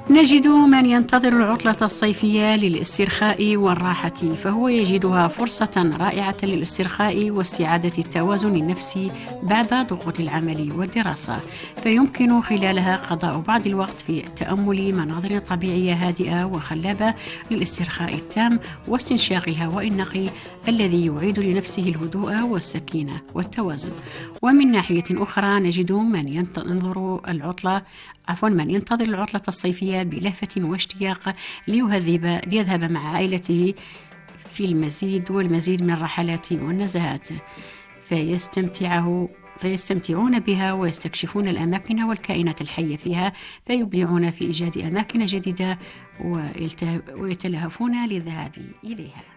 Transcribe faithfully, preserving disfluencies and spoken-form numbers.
نجد من ينتظر العطلة الصيفية للاسترخاء والراحة، فهو يجدها فرصة رائعة للاسترخاء واستعادة التوازن النفسي بعد ضغوط العمل والدراسة، فيمكن خلالها قضاء بعض الوقت في تأمل مناظر طبيعية هادئة وخلابة للاسترخاء التام واستنشاق الهواء النقي الذي يعيد لنفسه الهدوء والسكينة والتوازن. ومن ناحية أخرى نجد من ينتظر العطلة عفوا من ينتظر العطلة الصيفية بلهفة واشتياق ليذهب ليذهب مع عائلته في المزيد والمزيد من الرحلات والنزهات، فيستمتعه فيستمتعون بها ويستكشفون الأماكن والكائنات الحية فيها، فيبدعون في إيجاد أماكن جديدة ويتلهفون للذهاب إليها.